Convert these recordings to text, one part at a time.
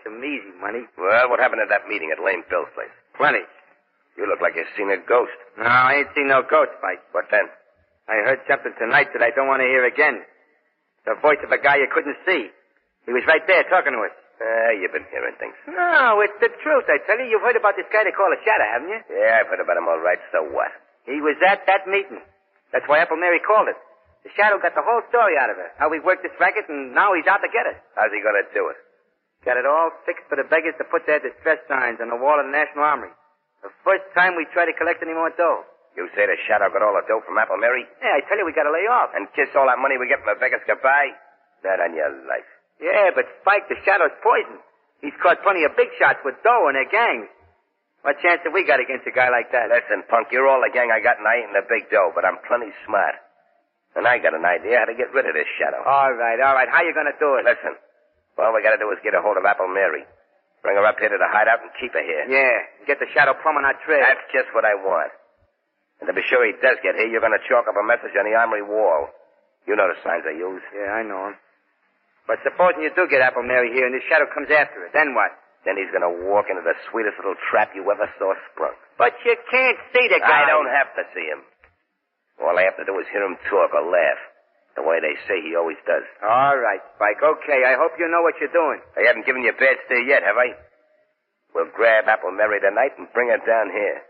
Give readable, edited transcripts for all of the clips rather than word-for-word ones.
some easy money. Well, what happened at that meeting at Lame Bill's place? Plenty. You look like you've seen a ghost. No, I ain't seen no ghost, Spike. What then? I heard something tonight that I don't want to hear again. The voice of a guy you couldn't see. He was right there talking to us. You've been hearing things. No, it's the truth, I tell you. You've heard about this guy they call a shadow, haven't you? Yeah, I've heard about him all right, so what? He was at that meeting. That's why Apple Mary called it. The shadow got the whole story out of her. How we worked this racket, and now he's out to get us. How's he going to do it? Got it all fixed for the beggars to put their distress signs on the wall of the National Armory. The first time we try to collect any more dough. You say the shadow got all the dough from Apple Mary? Yeah, I tell you, we got to lay off. And kiss all that money we get from the beggars goodbye? Not on your life. Yeah, but Spike, the shadow's poison. He's caught plenty of big shots with dough and their gangs. What chance have we got against a guy like that? Listen, punk, you're all the gang I got, and I ain't in the big dough, but I'm plenty smart. And I got an idea how to get rid of this shadow. All right. How you gonna do it? Listen, all we gotta do is get a hold of Apple Mary. Bring her up here to the hideout and keep her here. Yeah, get the shadow plumb on our trail. That's just what I want. And to be sure he does get here, you're gonna chalk up a message on the armory wall. You know the signs I use. Yeah, I know 'em. But supposing you do get Apple Mary here and this shadow comes after her, then what? Then he's gonna walk into the sweetest little trap you ever saw sprung. But you can't see the guy. I don't have to see him. All I have to do is hear him talk or laugh. The way they say he always does. All right, Spike. Okay, I hope you know what you're doing. I haven't given you a bad steer yet, have I? We'll grab Apple Mary tonight and bring her down here.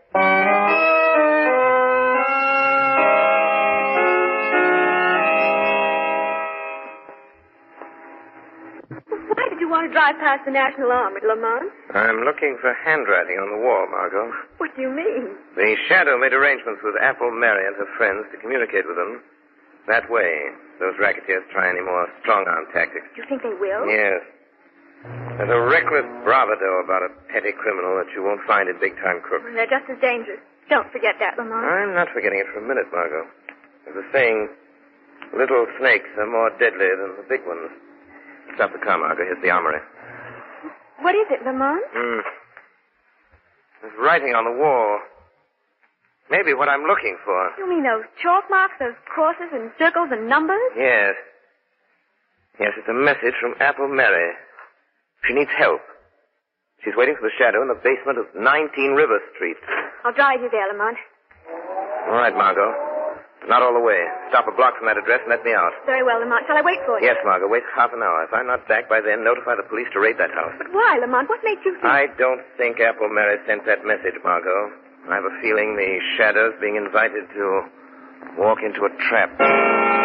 Why did you want to drive past the National Armory, Lamont? I'm looking for handwriting on the wall, Margot. What do you mean? The shadow made arrangements with Apple Mary and her friends to communicate with them. That way, those racketeers try any more strong-arm tactics. Do you think they will? Yes. There's a reckless bravado about a petty criminal that you won't find in big-time crooks. They're just as dangerous. Don't forget that, Lamont. I'm not forgetting it for a minute, Margot. There's a saying, little snakes are more deadly than the big ones. Stop the car, Margot. Here's the armory. What is it, Lamont? There's writing on the wall. Maybe what I'm looking for. You mean those chalk marks, those crosses and circles and numbers? Yes. Yes, it's a message from Apple Mary. She needs help. She's waiting for the shadow in the basement of 19 River Street. I'll drive you there, Lamont. All right, Margot. Not all the way. Stop a block from that address and let me out. Very well, Lamont. Shall I wait for you? Yes, Margot. Wait half an hour. If I'm not back by then, notify the police to raid that house. But why, Lamont? What made you think... I don't think Apple Mary sent that message, Margot. I have a feeling the shadow's being invited to walk into a trap.